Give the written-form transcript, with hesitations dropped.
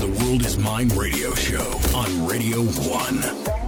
The World Is Mine radio show on Radio 1.